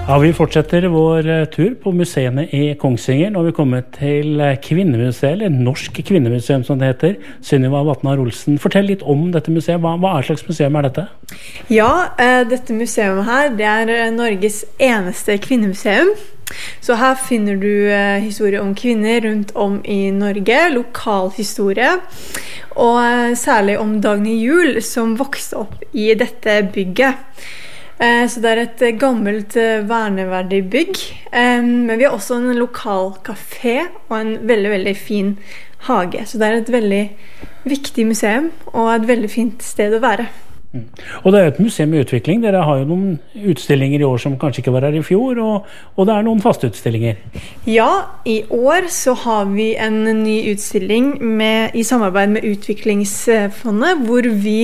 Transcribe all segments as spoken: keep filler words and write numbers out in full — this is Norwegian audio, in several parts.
Ja, vi fortsetter vår tur på museene i Kongsvinger. Nå har vi kommet til Kvinnemuseet, eller Norsk Kvinnemuseum som det heter. Sunniva Vatnar Olsen, fortell litt om dette museet. Hva, hva er slags museum er dette? Ja, dette museet her, det er Norges eneste kvinnemuseum. Så her finner du historie om kvinner rundt om i Norge, lokal historie, og særlig om Dagny Juel som vokste opp i dette bygget. Så det er et gammelt verneverdig bygg, men vi har også en lokal kafé og en veldig, veldig fin hage. Så det er et veldig viktig museum og et veldig fint sted å være. Mm. Og det er et museum i utvikling. Dere har jo noen utstillinger i år som kanskje ikke var her i fjor, og, og det er noen faste utstillinger. Ja, i år så har vi en ny utstilling med, i samarbeid med Utviklingsfondet, hvor vi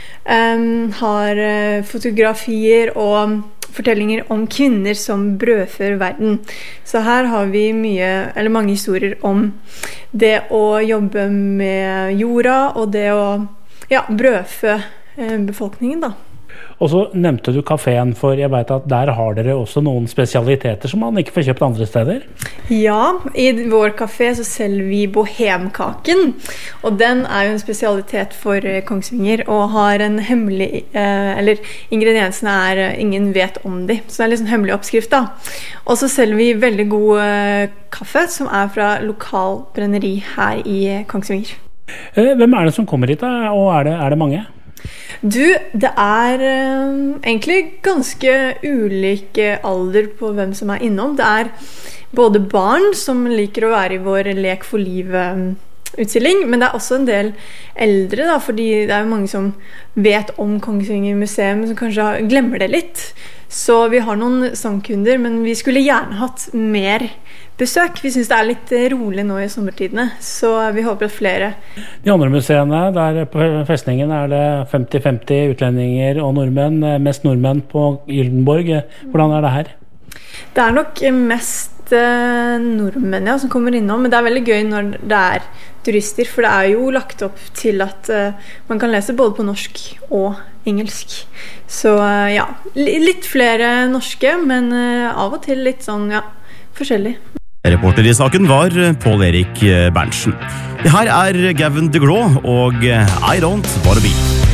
Um, har uh, fotografier og fortellinger om kvinner som brødfør verden. Så her har vi mye, eller mange historier om det å jobbe med jorda og det å ja, brødfø uh, befolkningen da. Og så nevnte du kaféen, for jeg vet at der har dere også noen spesialiteter som man ikke får kjøpt andre steder. Ja, i vår kafé så selger vi bohemkaken, og den er jo en spesialitet for Kongsvinger, og har en hemmelig, eh, eller ingrediensene er, ingen vet om de, så det er litt sånn hemmelig oppskrift da. Og så selger vi veldig god eh, kaffe, som er fra lokal brenneri her i Kongsvinger. Eh, hvem er det som kommer hit da, og er det, er det mange? Du, det er eh, egentlig ganske ulik alder på hvem som er innom. Det er både barn som liker å være i vår Lek for livet-utstilling, men det er også en del eldre, da, fordi det er jo mange som vet om Kongsvinger museum, som kanskje glemmer det litt. Så vi har noen sangkunder, men vi skulle gjerne hatt mer besøk. Vi synes det er litt rolig nå i sommertidene, så vi håper at flere. De andre museene, der på festningen er det femti femti utlendinger og nordmenn, mest nordmenn på Gyldenborg. Hvordan er det her? Det er nok mest eh, nordmenn ja, som kommer innom, men det er veldig gøy når det er turister, for det er jo lagt opp til at eh, man kan lese både på norsk og engelsk. Så eh, ja, litt flere norske, men eh, av og til litt sånn, ja, forskjellig. Reporter i saken var Pål Erik Berntsen. Det her er Gavin DeGraw og I Don't Wanna Be.